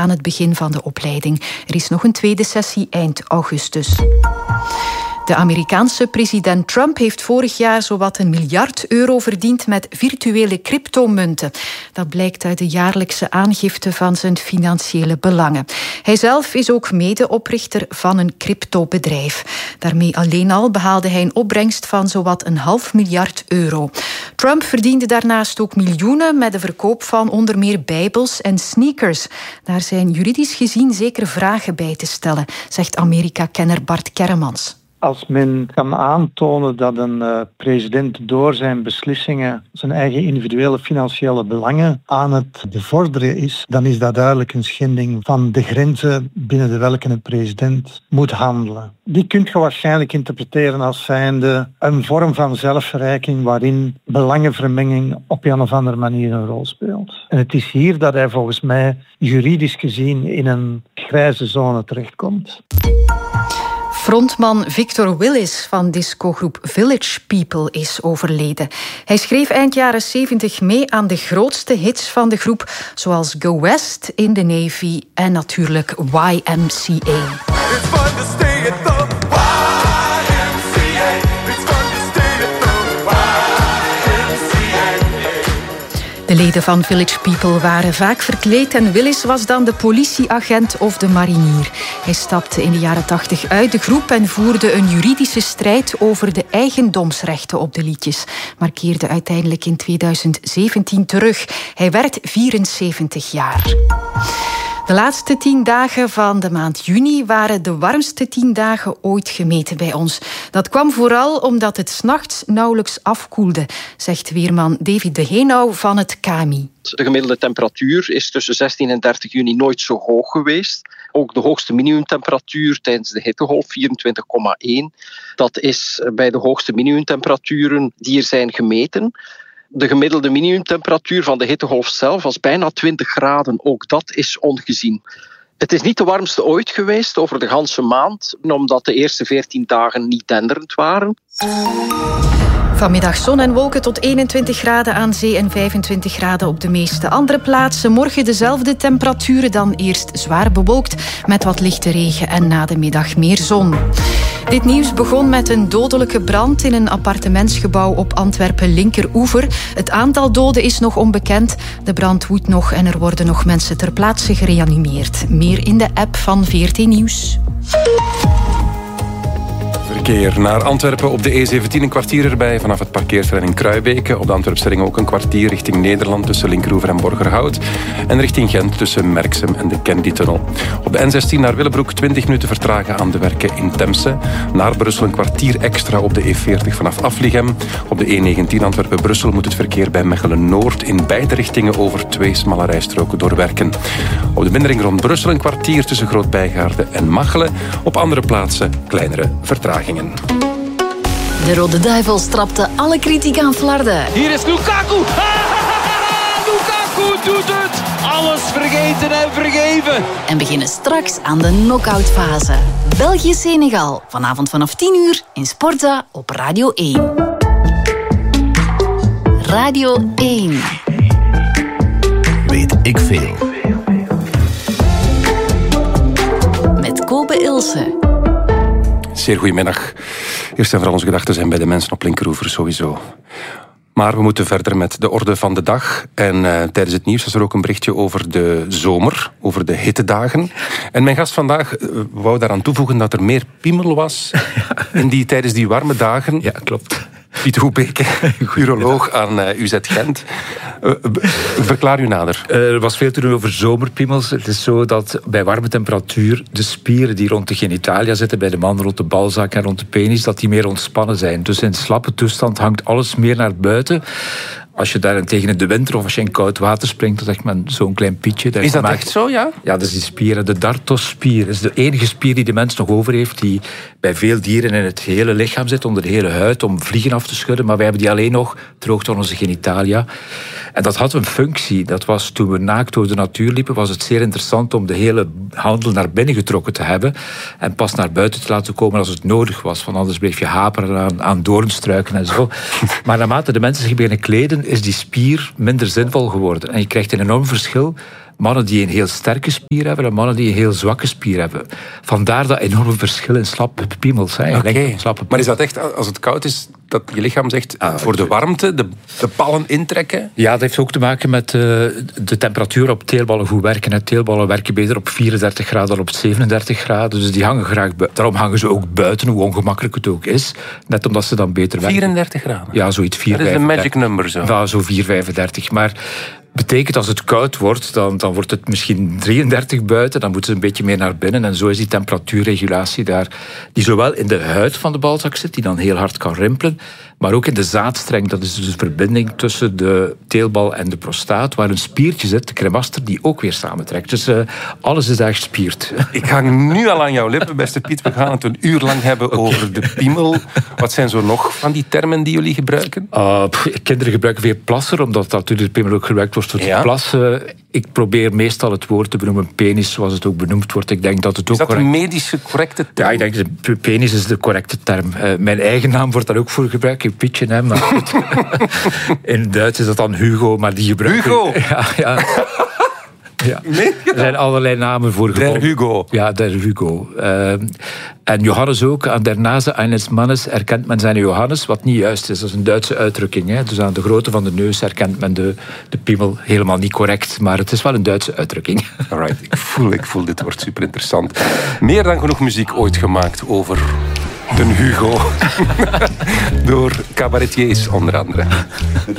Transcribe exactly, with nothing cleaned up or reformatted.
aan het begin van de opleiding. Er is nog een tweede sessie eind augustus. De Amerikaanse president Trump heeft vorig jaar zowat een miljard euro verdiend met virtuele cryptomunten. Dat blijkt uit de jaarlijkse aangifte van zijn financiële belangen. Hij zelf is ook medeoprichter van een cryptobedrijf. Daarmee alleen al behaalde hij een opbrengst van zowat een half miljard euro. Trump verdiende daarnaast ook miljoenen met de verkoop van onder meer bijbels en sneakers. Daar zijn juridisch gezien zeker vragen bij te stellen, zegt Amerika-kenner Bart Kerremans. Als men kan aantonen dat een uh, president door zijn beslissingen zijn eigen individuele financiële belangen aan het bevorderen is, dan is dat duidelijk een schending van de grenzen binnen de welke een president moet handelen. Die kun je waarschijnlijk interpreteren als zijnde een vorm van zelfverrijking waarin belangenvermenging op een of andere manier een rol speelt. En het is hier dat hij volgens mij juridisch gezien in een grijze zone terechtkomt. Frontman Victor Willis van discogroep Village People is overleden. Hij schreef eind jaren zeventig mee aan de grootste hits van de groep, zoals Go West, In the Navy en natuurlijk Y M C A. De leden van Village People waren vaak verkleed en Willis was dan de politieagent of de marinier. Hij stapte in de jaren tachtig uit de groep en voerde een juridische strijd over de eigendomsrechten op de liedjes, maar keerde uiteindelijk in tweeduizend zeventien terug. Hij werd vierenzeventig jaar. De laatste tien dagen van de maand juni waren de warmste tien dagen ooit gemeten bij ons. Dat kwam vooral omdat het 's nachts nauwelijks afkoelde, zegt weerman David de Heenau van het K M I. De gemiddelde temperatuur is tussen zestien en dertig juni nooit zo hoog geweest. Ook de hoogste minimumtemperatuur tijdens de hittegolf, vierentwintig komma één. Dat is bij de hoogste minimumtemperaturen die er zijn gemeten. De gemiddelde minimumtemperatuur van de hittegolf zelf was bijna twintig graden. Ook dat is ongezien. Het is niet de warmste ooit geweest over de ganse maand, omdat de eerste veertien dagen niet denderend waren. Vanmiddag zon en wolken tot eenentwintig graden aan zee en vijfentwintig graden op de meeste andere plaatsen. Morgen dezelfde temperaturen, dan eerst zwaar bewolkt met wat lichte regen en na de middag meer zon. Dit nieuws begon met een dodelijke brand in een appartementsgebouw op Antwerpen-Linkeroever. Het aantal doden is nog onbekend. De brand woedt nog en er worden nog mensen ter plaatse gereanimeerd. Meer in de app van V R T Nieuws. Verkeer naar Antwerpen op de E zeventien, een kwartier erbij vanaf het parkeerterrein in Kruibeke. Op de Antwerpse ook een kwartier richting Nederland tussen Linkeroever en Borgerhout. En richting Gent tussen Merksem en de Kennedy-tunnel. Op de N zestien naar Willebroek twintig minuten vertragen aan de werken in Temse. Naar Brussel een kwartier extra op de E veertig vanaf Afligem. Op de E negentien Antwerpen-Brussel moet het verkeer bij Mechelen-Noord in beide richtingen over twee smalle rijstroken doorwerken. Op de binnenring rond Brussel een kwartier tussen Groot-Bijgaarde en Machelen. Op andere plaatsen kleinere vertragingen. De Rode Duivels trapte alle kritiek aan flarden. Hier is Lukaku. Lukaku doet het. Alles vergeten en vergeven. En beginnen straks aan de knock-outfase. België-Senegal. Vanavond vanaf tien uur in Sportza op Radio één. Radio één. Weet ik veel. Met Kobe Ilse. Zeer goedemiddag. Eerst en vooral onze gedachten zijn bij de mensen op Linkeroever sowieso. Maar we moeten verder met de orde van de dag. En uh, tijdens het nieuws was er ook een berichtje over de zomer, over de hittedagen. En mijn gast vandaag uh, wou daaraan toevoegen dat er meer piemel was in die, tijdens die warme dagen. Ja, klopt. Piet Hoebeke, uroloog aan uh, U Z Gent. Uh, verklaar u nader. Uh, er was veel te doen over zomerpiemels. Het is zo dat bij warme temperatuur de spieren die rond de genitalia zitten, bij de man rond de balzak en rond de penis, dat die meer ontspannen zijn. Dus in slappe toestand hangt alles meer naar buiten. Als je daarentegen in de winter of als je in koud water springt, dan zegt men zo'n klein pietje. Dat is dat gemaakt... echt zo, ja? Ja, dat is die spier. De dartosspier is de enige spier die de mens nog over heeft, die bij veel dieren in het hele lichaam zit, onder de hele huid, om vliegen af te schudden. Maar wij hebben die alleen nog ter hoogte van onze genitalia. En dat had een functie. Dat was, toen we naakt door de natuur liepen, was het zeer interessant om de hele handel naar binnen getrokken te hebben en pas naar buiten te laten komen als het nodig was. Want anders bleef je haperen aan, aan doornstruiken en zo. Maar naarmate de mensen zich beginnen kleden, is die spier minder zinvol geworden. En je krijgt een enorm verschil mannen die een heel sterke spier hebben en mannen die een heel zwakke spier hebben. Vandaar dat enorme verschil in slappe piemels. Hè. Okay. Slappe maar is dat echt, als het koud is, dat je lichaam zegt, ah, voor de warmte, de, de ballen intrekken? Ja, dat heeft ook te maken met uh, de temperatuur op teelballen goed werken. En teelballen werken beter op vierendertig graden dan op zevenendertig graden. Dus die hangen graag buiten. Daarom hangen ze ook buiten, hoe ongemakkelijk het ook is. Net omdat ze dan beter werken. vierendertig graden? Ja, zoiets. vier, dat is een magic number zo. Ja, zo vier, vijfendertig. Maar betekent als het koud wordt, dan, dan wordt het misschien drieëndertig buiten. Dan moeten ze een beetje meer naar binnen. En zo is die temperatuurregulatie daar, die zowel in de huid van de balzak zit, die dan heel hard kan rimpelen, maar ook in de zaadstreng. Dat is dus de verbinding tussen de teelbal en de prostaat, waar een spiertje zit, de cremaster, die ook weer samentrekt. Dus uh, alles is daar gespierd. Ik hang nu al aan jouw lippen, beste Piet. We gaan het een uur lang hebben okay. over de piemel. Wat zijn zo nog van die termen die jullie gebruiken? Uh, pff, kinderen gebruiken weer plasser, omdat dat de piemel ook gebruikt wordt voor ja. het plassen. Ik probeer meestal het woord te benoemen penis, zoals het ook benoemd wordt. Ik denk dat het ook is dat correct... een medische correcte term? Ja, ik denk dat penis is de correcte term. Uh, mijn eigen naam wordt daar ook voor gebruikt. Ik Pietje, hè, maar goed. In Duits is dat dan Hugo, maar die gebruiken... Hugo? Ja, ja. Ja. Er zijn allerlei namen voor Der Hugo. Ja, der Hugo. Uh, en Johannes ook. Aan der Nase eines Mannes erkent men zijn Johannes, wat niet juist is. Dat is een Duitse uitdrukking. Hè. Dus aan de grootte van de neus herkent men de, de piemel. Helemaal niet correct, maar het is wel een Duitse uitdrukking. Alright, ik voel, ik voel dit wordt super interessant. Meer dan genoeg muziek ooit gemaakt over de Hugo. Door cabaretiers onder andere.